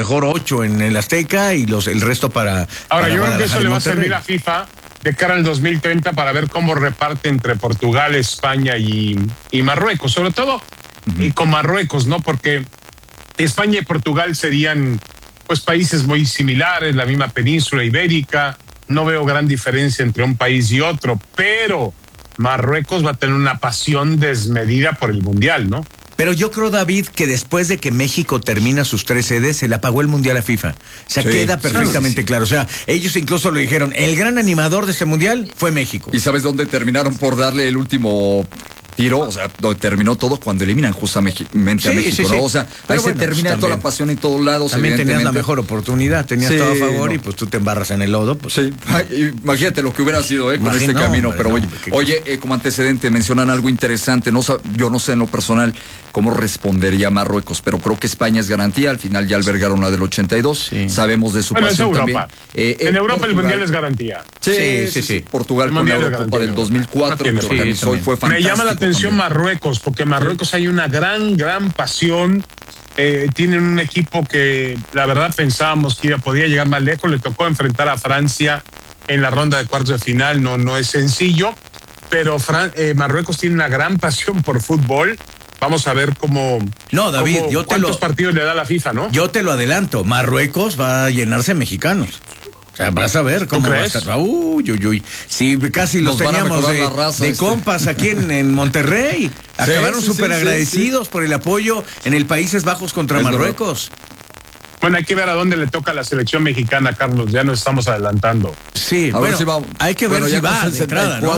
mejor 8 en el Azteca y el resto para... Ahora, para yo creo que eso Guadalajara y le va a Monterrey. servir a FIFA de cara al 2030 para ver cómo reparte entre Portugal, España y Marruecos, sobre todo y con Marruecos, ¿no? Porque España y Portugal serían pues países muy similares, la misma península ibérica, no veo gran diferencia entre un país y otro, pero Marruecos va a tener una pasión desmedida por el Mundial, ¿no? Pero yo creo, David, que después de que México termina sus 3 sedes, se le apagó el Mundial a FIFA. O sea, queda perfectamente claro. O sea, ellos incluso lo dijeron, el gran animador de este Mundial fue México. ¿Y sabes dónde terminaron por darle el último tiro? O sea, donde terminó todo cuando eliminan justamente a México, ¿no? O sea, ahí se termina toda la pasión en todos lados. También tenías la mejor oportunidad, tenías todo a favor y pues tú te embarras en el lodo. Pues. Sí, imagínate lo que hubiera sido con este camino. Hombre, pero oye, como antecedente mencionan algo interesante. Yo no sé en lo personal cómo respondería Marruecos, pero creo que España es garantía. Al final ya albergaron la del 82. Sí. Sabemos de su pasión también. En Europa el Mundial es garantía. Sí. Portugal con la Eurocopa del 2004. Hoy fue fantástico. Me llama la atención Marruecos, porque Marruecos hay una gran pasión. Tienen un equipo que la verdad pensábamos que podía llegar más lejos. Le tocó enfrentar a Francia en la ronda de cuartos de final. No es sencillo, pero Marruecos tiene una gran pasión por fútbol. Vamos a ver cómo... No, David, ¿cuántos partidos le da la FIFA, no? Yo te lo adelanto. Marruecos va a llenarse de mexicanos. O sea, vas a ver cómo va a estar. Uy. Sí, casi los teníamos de compas aquí en Monterrey. Acabaron súper agradecidos por el apoyo en el Países Bajos contra Marruecos. Bueno, hay que ver a dónde le toca a la selección mexicana, Carlos. Ya nos estamos adelantando. Sí, hay que ver si va de entrada, ¿no?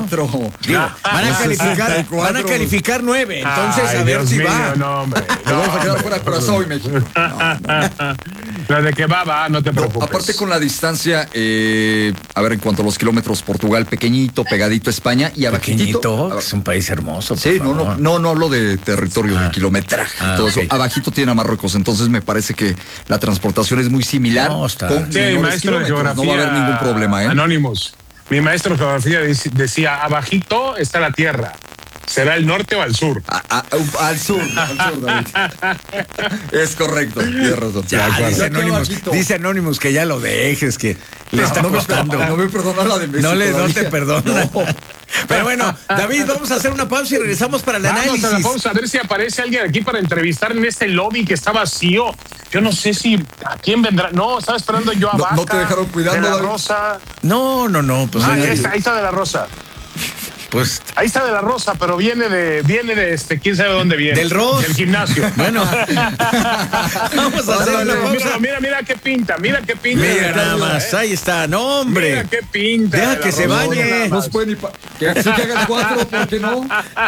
Van a calificar 9, entonces a ver si va. No, hombre. Vamos a quedar fuera Curazao y México. Lo de que va, no te preocupes. Aparte con la distancia, a ver, en cuanto a los kilómetros, Portugal pequeñito, pegadito a España y abajito. Es un país hermoso. Sí, no hablo de territorio, de kilometraje. Todo eso. Abajito tiene a Marruecos, entonces me parece que la transportación es muy similar. Mi maestro de geografía. No va a haber ningún problema, Anónimos. Mi maestro de geografía decía, abajito está la tierra. ¿Será el norte o al sur? Al sur, David. Es correcto, tienes razón. Dice Anonymous que ya lo dejes, que le está costando. No me perdona la de México. No te perdona. Pero bueno, David, vamos a hacer una pausa y regresamos para el análisis. Vamos a la pausa, a ver si aparece alguien aquí para entrevistar en este lobby que está vacío. Yo no sé si a quién vendrá. No, estaba esperando yo a Vaca. No te dejaron cuidando, de la Rosa. No. Pues ahí está de la Rosa. Pues ahí está de la Rosa, pero viene de quién sabe dónde viene. Del Ross. Del gimnasio. Bueno. Vamos a hacer una pausa. Mira qué pinta. Mira nada más, ahí está, no hombre. Mira qué pinta. Deja que se bañe. No se puede ni que se hagan 4, ¿por qué no?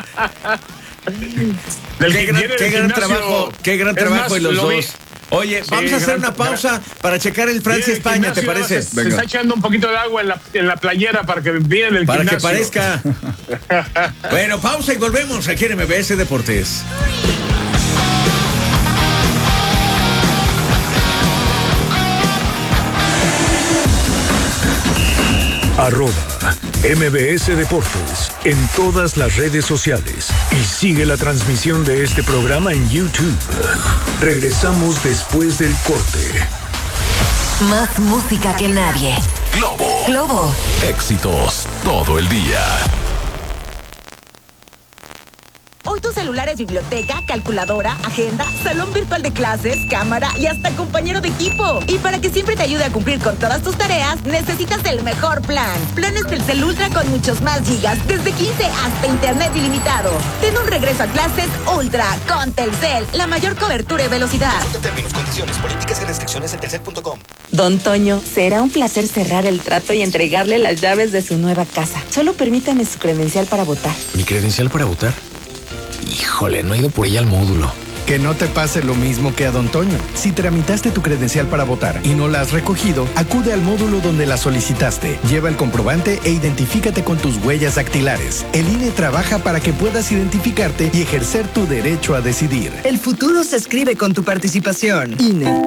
Qué gran trabajo de los dos. Oye, vamos a hacer una pausa para checar el Francia-España, ¿te parece? Se está echando un poquito de agua en la playera para que viene el para gimnasio. Que parezca. Bueno, pausa y volvemos aquí en MBS Deportes. @MBS Deportes en todas las redes sociales y sigue la transmisión de este programa en YouTube. Regresamos después del corte. Más música que nadie. Globo. Éxitos todo el día. Hoy tu celular es biblioteca, calculadora, agenda, salón virtual de clases, cámara y hasta compañero de equipo. Y para que siempre te ayude a cumplir con todas tus tareas, necesitas el mejor plan. Planes Telcel Ultra con muchos más gigas, desde 15 hasta internet ilimitado. Ten un regreso a clases Ultra con Telcel, la mayor cobertura y velocidad. Consulta términos, condiciones, políticas y restricciones en telcel.com. Don Toño, será un placer cerrar el trato y entregarle las llaves de su nueva casa. Solo permítame su credencial para votar. ¿Mi credencial para votar? Híjole, no he ido por ella al módulo. Que no te pase lo mismo que a Don Toño. Si tramitaste tu credencial para votar y no la has recogido, acude al módulo donde la solicitaste. Lleva el comprobante e identifícate con tus huellas dactilares. El INE trabaja para que puedas identificarte y ejercer tu derecho a decidir. El futuro se escribe con tu participación. INE.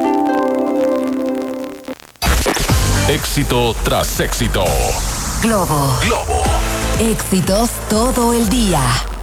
Éxito tras éxito. Globo. Éxitos todo el día.